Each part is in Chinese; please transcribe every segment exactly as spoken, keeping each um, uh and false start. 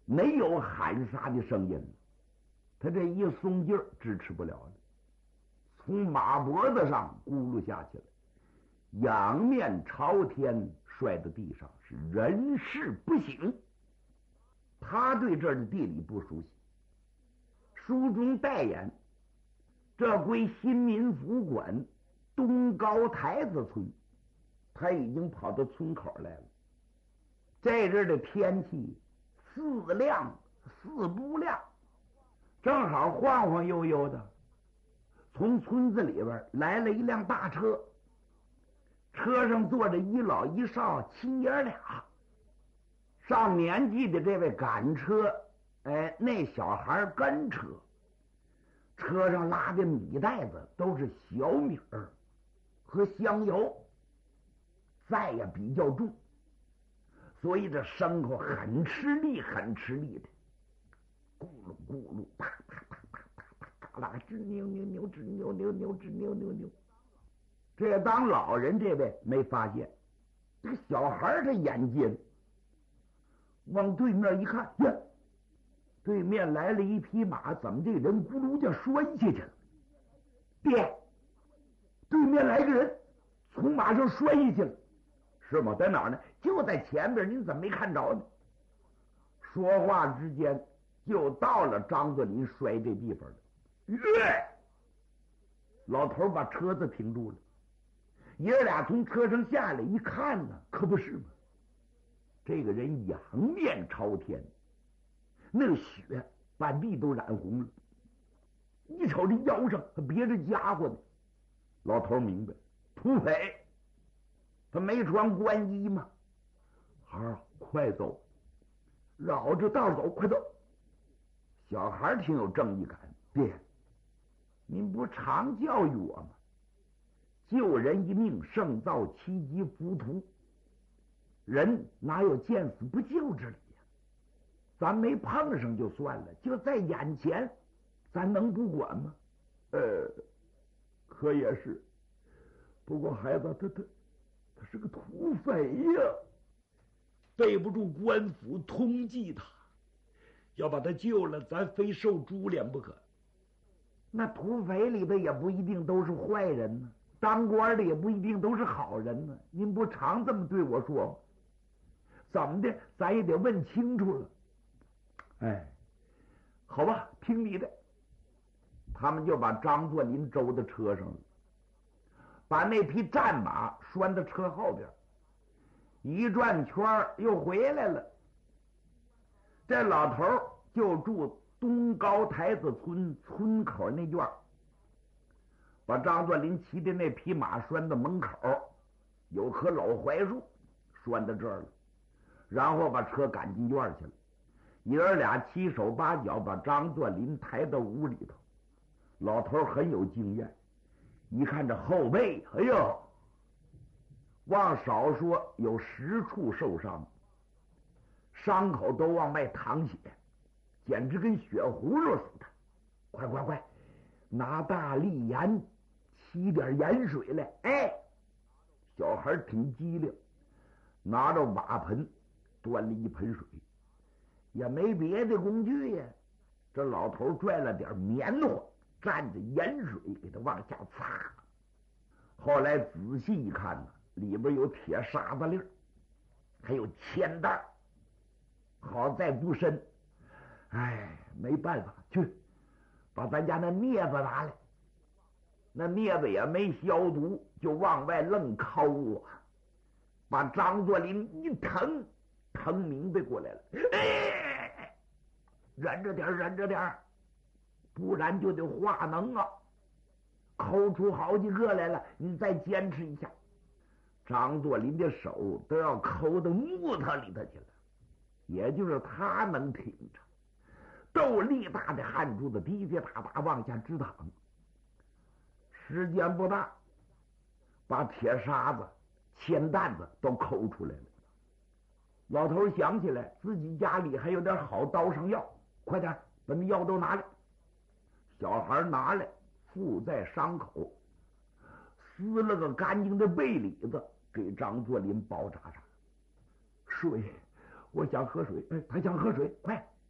没有喊杀的声音，他这一松劲儿支持不了了，从马脖子上咕噜下去了，仰面朝天摔到地上，是人事不省。他对这儿的地理不熟悉，书中代言这归新民府管东高台子村，他已经跑到村口来了。在这儿的天气似亮似不亮，正好晃晃悠悠的从村子里边来了一辆大车，车上坐着一老一少亲爷俩。上年纪的这位赶车，哎，那小孩跟车，车上拉的米袋子都是小米儿和香油，载呀比较重，所以这牲口很吃力很吃力的，咕噜咕噜啪啪啪啪啪啪嘎啦，吱扭扭扭吱扭扭扭吱扭扭扭。这当老人这位没发现，这个小孩他眼尖，往对面一看，呀，对面来了一匹马，怎么这人咕噜就摔下去了？爹，对面来个人从马上摔下去了。是吗？在哪儿呢？就在前边，您怎么没看着呢？说话之间就到了张作霖摔这地方了。耶！老头把车子停住了，爷俩从车上下来一看呢，可不是吗？这个人仰面朝天，那个血把地都染红了。一瞅这腰上还别着家伙呢，老头明白，土匪，他没穿官衣吗？孩儿，快走，绕着道走，快走。小孩挺有正义感，爹，您不常教育我吗？救人一命胜造七级浮屠，人哪有见死不救之理呀？咱没碰上就算了，就在眼前，咱能不管吗？呃，可也是，不过孩子他他他是个土匪呀，背不住官府通缉他，要把他救了，咱非受株连不可。那土匪里的也不一定都是坏人呢，当官的也不一定都是好人呢。您不常这么对我说吗？怎么的，咱也得问清楚了。哎，好吧，听你的。他们就把张作霖周到车上了，把那匹战马拴到车后边，一转圈又回来了。这老头就住东高台子村村口那院，把张作霖骑的那匹马拴到门口，有棵老槐树拴到这儿了，然后把车赶进院去了。爷儿俩七手八脚把张作霖抬到屋里头。老头很有经验，一看这后背，哎呦，往少说有十处受伤，伤口都往外淌血，简直跟血葫芦似的。快快快，拿大力盐沏点盐水来。哎，小孩挺机灵，拿着瓦盆端了一盆水，也没别的工具呀。这老头拽了点棉花，蘸着盐水给他往下擦。后来仔细一看呢，里边有铁沙子粒儿，还有铅弹，好在不深。哎，没办法，去把咱家那镊子拿来。那镊子也没消毒，就往外愣抠啊，把张作霖一疼，疼明白过来了。哎，忍着点，忍着点，不然就得化脓啊！抠出好几个来了，你再坚持一下。张作霖的手都要抠到木头里头去了，也就是他能挺着，豆粒大的汗珠子滴滴答答往下直淌。时间不大，把铁沙子、铅弹子都抠出来了。老头想起来自己家里还有点好刀上药，快点把那药都拿来。小孩拿来附在伤口，撕了个干净的被里子给张作霖包扎上。水，我想喝水。哎，他想喝水，快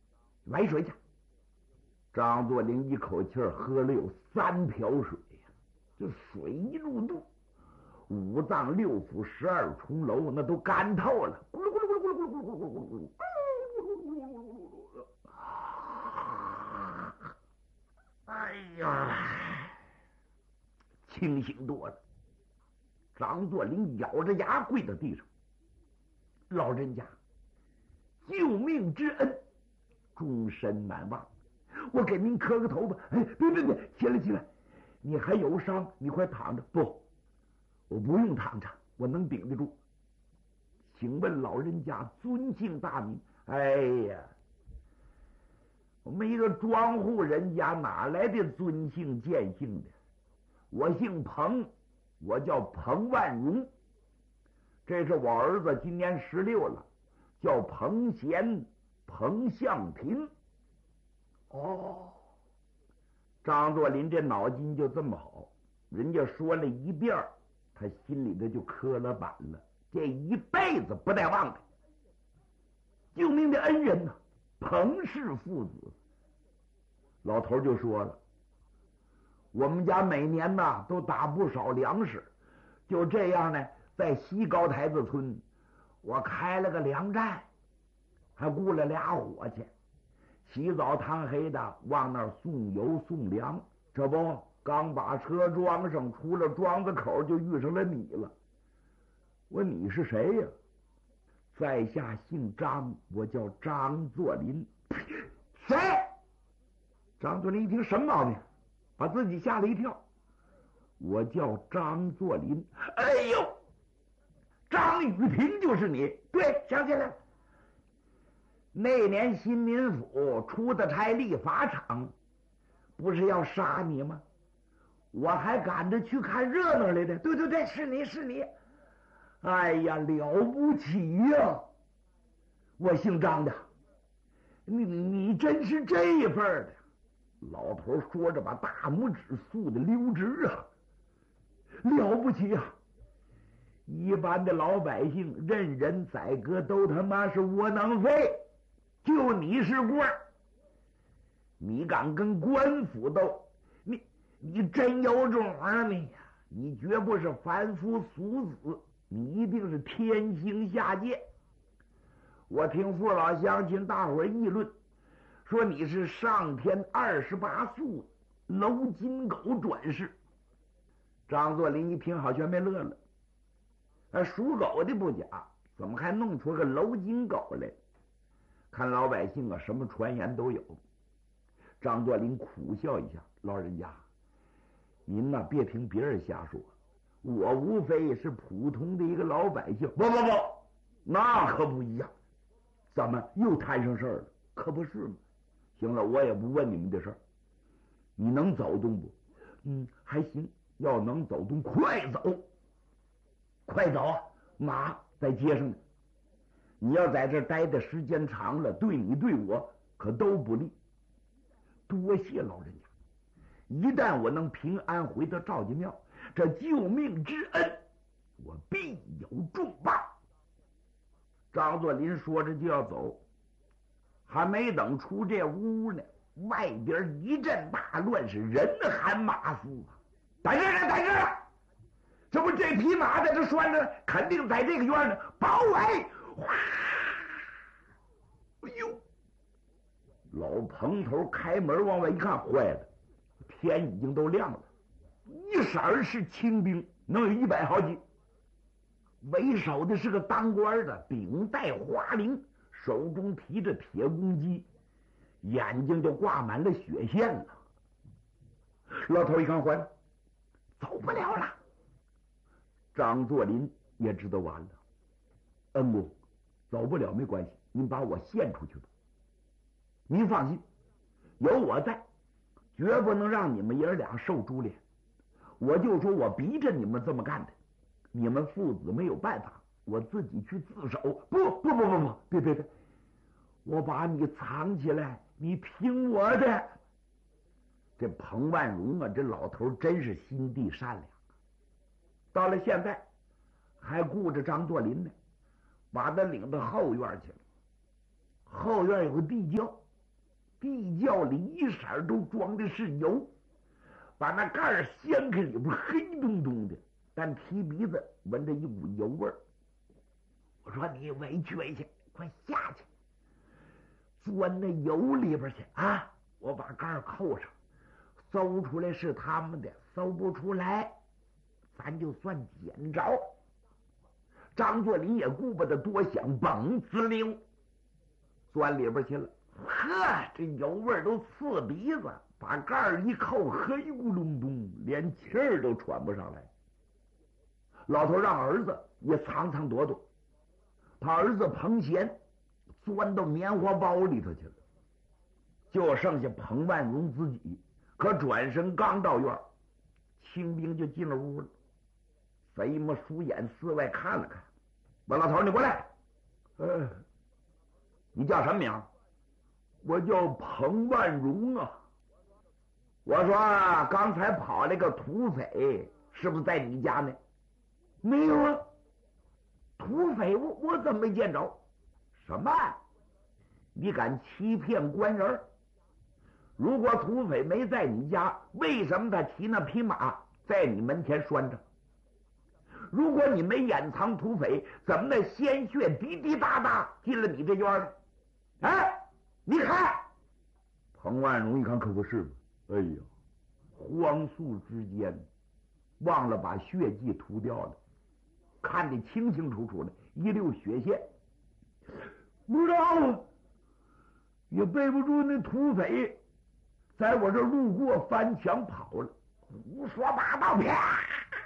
买水去。张作霖一口气喝了有三瓢水呀，这水一入肚，五脏六腑十二重楼那都干透了，咕噜咕噜咕噜咕噜咕噜咕噜咕噜咕噜咕噜咕噜。哎呀，清醒多了。张作霖咬着牙跪在地上，老人家，救命之恩，终身难忘。我给您磕个头吧。哎，别别别，起来起来，你还有伤，你快躺着。不，我不用躺着，我能顶得住。请问老人家尊姓大名？哎呀，我们一个庄户人家哪来的尊姓贱姓的？我姓彭，我叫彭万荣。这是我儿子，今年十六了，叫彭贤、彭向庭。哦，张作霖这脑筋就这么好，人家说了一遍，他心里头就磕了板了，这一辈子不带忘的。救命的恩人呐、啊，彭氏父子。老头就说了，我们家每年呐都打不少粮食，就这样呢，在西高台子村，我开了个粮站，还雇了俩伙计，起早贪黑的往那儿送油送粮。这不，刚把车装上，出了庄子口就遇上了你了。我说你是谁呀？在下姓张，我叫张作霖。谁？张作霖一听什么毛病，把自己吓了一跳。我叫张作霖。哎呦，张雨婷就是你。对，想起来了。那年新民府出的差立法场，不是要杀你吗？我还赶着去看热闹来的。对对对，是你是你。哎呀，了不起呀！我姓张的，你你真是这份儿的。老头说着，把大拇指竖的溜直啊，了不起啊！一般的老百姓任人宰割都他妈是窝囊废，就你是官，你敢跟官府斗，你你真有种啊你呀！你绝不是凡夫俗子，你一定是天星下界。我听父老乡亲大伙议论，说你是上天二十八宿楼金狗转世。张作霖一听，好像没乐了。啊，属狗的不假，怎么还弄出个楼金狗来？看老百姓啊，什么传言都有。张作霖苦笑一下，老人家，您呐、啊，别听别人瞎说，我无非是普通的一个老百姓。不不不，那可不一样。怎么又摊上事儿了？可不是吗？行了，我也不问你们的事儿。你能走动不？嗯，还行。要能走动，快走，快走啊！马在街上呢。你要在这待的时间长了，对你对我可都不利。多谢老人家，一旦我能平安回到赵家庙，这救命之恩，我必有重报。张作霖说着就要走，还没等出这屋呢，外边一阵大乱，是人喊马嘶啊！在这儿呢，在这儿呢！这不这匹马在这拴着，肯定在这个院呢。包围！哗！哎呦！老彭头开门往外一看，坏了，天已经都亮了，一色是清兵，能有一百好几。为首的是个当官的，顶戴花翎，手中提着铁公鸡，眼睛就挂满了血线了。老头一看，坏了，走不了了。张作霖也知道完了。恩公，走不了没关系，您把我献出去吧。您放心，有我在，绝不能让你们爷俩受株连。我就说我逼着你们这么干的，你们父子没有办法，我自己去自首。不不不不不，别别别，我把你藏起来，你听我的。这彭万荣啊，这老头真是心地善良，到了现在还顾着张作霖呢，把他领到后院去了。后院有个地窖， 地窖里一色都装的是油，把那盖儿掀开，里边黑洞洞的，但提鼻子闻着一股油味儿。我说你委屈委屈，快下去，钻那油里边去啊！我把盖儿扣上，搜出来是他们的，搜不出来，咱就算捡着。张作霖也顾不得多想，嘣滋溜钻里边去了。呵，这油味都刺鼻子，把盖儿一扣，黑咕隆咚，连气儿都喘不上来。老头让儿子也藏藏躲躲，他儿子彭贤钻到棉花包里头去了，就剩下彭万荣自己。可转身刚到院，清兵就进了屋了。贼么疏眼四外看了看，问老头：“你过来。”“呃，你叫什么名？”“我叫彭万荣啊。”“我说刚才跑那个土匪是不是在你家呢？”“没有啊，土匪我我怎么没见着？”“什么？你敢欺骗官人？如果土匪没在你家，为什么他骑那匹马在你门前拴着？如果你没掩藏土匪，怎么那鲜血滴滴答答进了你这院呢？哎，你看！”彭万荣一看，可不是嘛！哎呀，慌速之间忘了把血迹涂掉了，看得清清楚楚的，一溜血线。不知道啊，也背不住那土匪在我这路过，翻墙跑了。胡说八道！啪！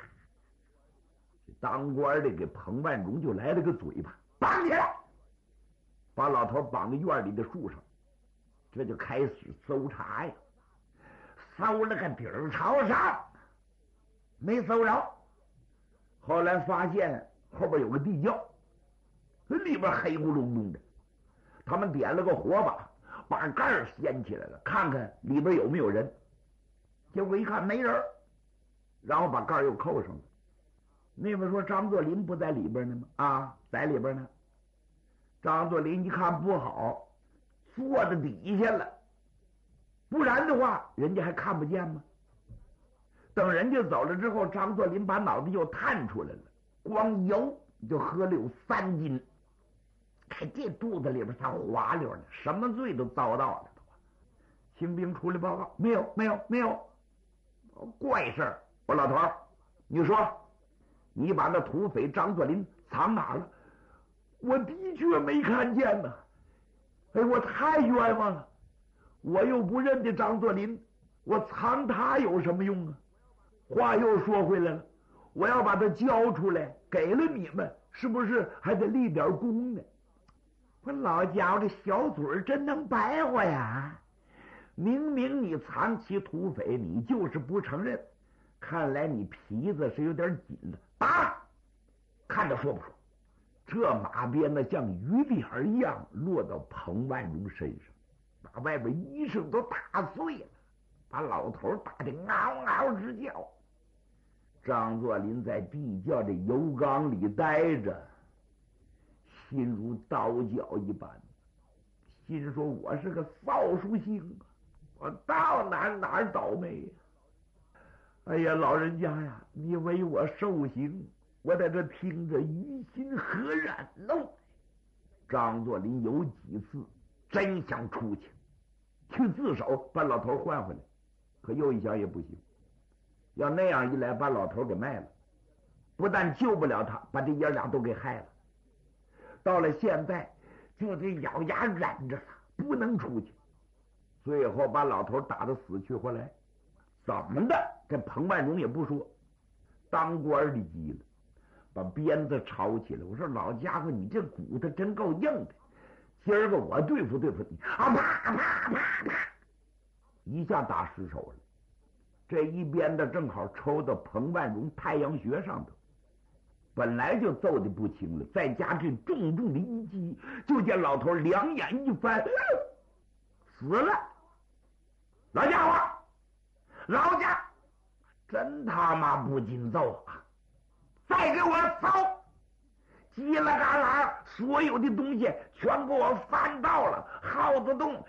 当官的给彭万荣就来了个嘴巴，绑起来，把老头绑在院里的树上。这就开始搜查呀，搜了个底儿朝上，没搜着。后来发现后边有个地窖，里边黑咕隆咚的。他们点了个火把，把盖儿掀起来了，看看里边有没有人。结果一看没人，然后把盖儿又扣上了。那边说张作霖不在里边呢吗？啊，在里边呢。张作霖一看不好，坐在底下了，不然的话人家还看不见吗？等人家走了之后，张作霖把脑袋又探出来了，光油就喝了有三斤。看这肚子里边才滑溜呢，什么罪都遭到了。清兵出来报告：“没有，没有，没有，怪事儿！”我老头儿，你说你把那土匪张作霖藏哪了？我的确没看见呢。哎，我太冤枉了！我又不认得张作霖，我藏他有什么用啊？话又说回来了，我要把他交出来，给了你们，是不是还得立点功呢？我老家伙这小嘴真能白话呀！明明你藏起土匪，你就是不承认，看来你皮子是有点紧了。打，看着说不说？这马鞭子像雨点一样落到彭万荣身上，把外边衣裳都打碎了，把老头打得嗷嗷直叫。张作霖在地窖这油缸里待着，心如刀绞一般，心说我是个扫帚星，我到哪儿哪儿倒霉呀！哎呀，老人家呀，你为我受刑，我在这听着于心何然喽？张作霖有几次真想出去去自首把老头换回来，可又一想也不行，要那样一来把老头给卖了，不但救不了他，把这爷俩都给害了。到了现在就得咬牙忍着了，不能出去。最后把老头打得死去活来。怎么的？这彭万荣也不说，当官的急了，把鞭子抄起来。我说老家伙，你这骨头真够硬的，今儿个我对付对付你！啊，啪啪啪啪，一下打失手了。这一鞭子正好抽到彭万荣太阳穴上头，本来就揍得不轻了，再加这重重的一击，就见老头两眼一翻，死了。老家伙，老家真他妈不禁揍啊！再给我搜，叽啦嘎啦，所有的东西全给我翻到了，耗子洞